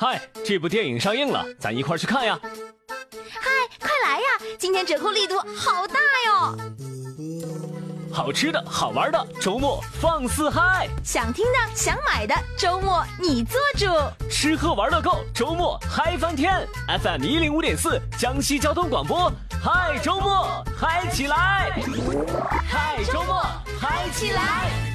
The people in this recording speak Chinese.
嗨，这部电影上映了，咱一块儿去看呀！ 嗨，快来呀！今天折扣力度好大哟！ 好吃的好玩的，周末放肆嗨！ 想听的想买的，周末你做主。 吃喝玩乐够，周末嗨翻天 ！FM105.4江西交通广播，嗨周末嗨起来！嗨周末嗨起来！